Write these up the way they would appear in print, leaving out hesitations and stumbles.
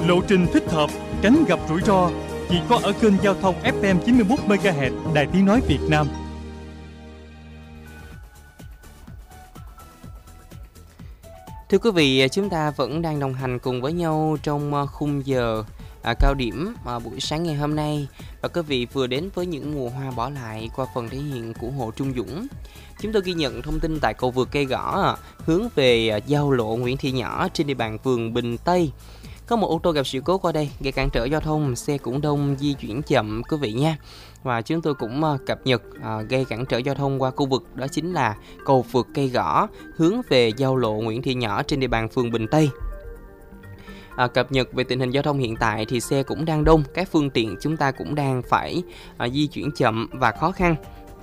Lộ trình thích hợp, tránh gặp rủi ro, chỉ có ở kênh giao thông FM 91 MHz Đài Tiếng nói Việt Nam. Thưa quý vị, chúng ta vẫn đang đồng hành cùng với nhau trong khung giờ cao điểm buổi sáng ngày hôm nay, và quý vị vừa đến với những mùa hoa bỏ lại qua phần thể hiện của Hồ Trung Dũng. Chúng tôi ghi nhận thông tin tại cầu vượt Cây Gõ hướng về giao lộ Nguyễn Thị Nhỏ trên địa bàn phường Bình Tây. Có một ô tô gặp sự cố qua đây gây cản trở giao thông, xe cũng đông, di chuyển chậm quý vị nha. Và chúng tôi cũng cập nhật gây cản trở giao thông qua khu vực đó chính là cầu vượt Cây Gõ hướng về giao lộ Nguyễn Thị Nhỏ trên địa bàn phường Bình Tây. Cập nhật về tình hình giao thông hiện tại thì xe cũng đang đông, các phương tiện chúng ta cũng đang phải di chuyển chậm và khó khăn.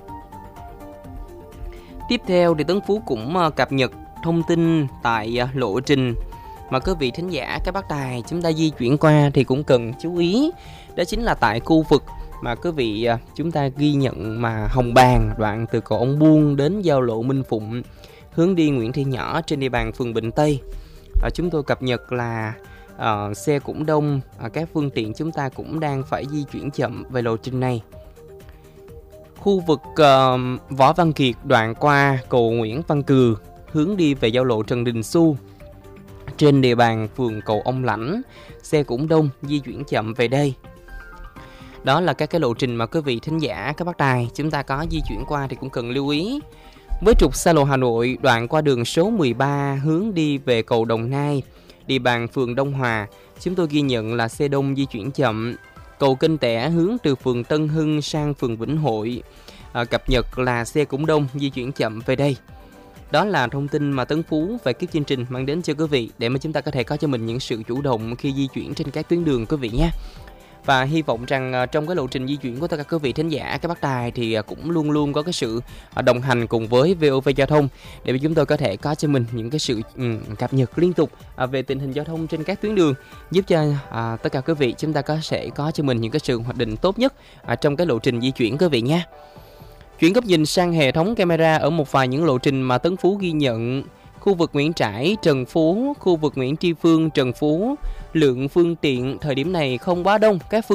Tiếp theo thì Tấn Phú cũng cập nhật thông tin tại lộ trình mà quý vị thính giả các bác tài chúng ta di chuyển qua thì cũng cần chú ý. Đó chính là tại khu vực mà quý vị chúng ta ghi nhận mà Hồng Bàng, đoạn từ cầu Ông Buôn đến giao lộ Minh Phụng hướng đi Nguyễn Thị Nhỏ trên địa bàn phường Bình Tây. Chúng tôi cập nhật là xe cũng đông, các phương tiện chúng ta cũng đang phải di chuyển chậm về lộ trình này. Khu vực Võ Văn Kiệt đoạn qua cầu Nguyễn Văn Cừ hướng đi về giao lộ Trần Đình Xu trên địa bàn phường Cầu Ông Lãnh, xe cũng đông, di chuyển chậm về đây. Đó là các cái lộ trình mà quý vị thính giả các bác tài chúng ta có di chuyển qua thì cũng cần lưu ý. Với trục xa lộ Hà Nội đoạn qua đường số 13 hướng đi về cầu Đồng Nai, địa bàn phường Đông Hòa, chúng tôi ghi nhận là xe đông di chuyển chậm. Cầu Kênh Tẻ hướng từ phường Tân Hưng sang phường Vĩnh Hội, cập nhật là xe cũng đông, di chuyển chậm về đây. Đó là thông tin mà Tấn Phú về cái chương trình mang đến cho quý vị để mà chúng ta có thể có cho mình những sự chủ động khi di chuyển trên các tuyến đường quý vị nhé. Và hy vọng rằng trong cái lộ trình di chuyển của tất cả quý vị thính giả các bác tài thì cũng luôn luôn có cái sự đồng hành cùng với VOV Giao thông để chúng tôi có thể có cho mình những cái sự cập nhật liên tục về tình hình giao thông trên các tuyến đường, giúp cho tất cả quý vị chúng ta sẽ có cho mình những cái sự hoạch định tốt nhất trong cái lộ trình di chuyển quý vị nhé. Chuyển góc nhìn sang hệ thống camera ở một vài những lộ trình mà Tấn Phú ghi nhận. Khu vực Nguyễn Trãi, Trần Phú, khu vực Nguyễn Tri Phương, Trần Phú, lượng phương tiện thời điểm này không quá đông. Các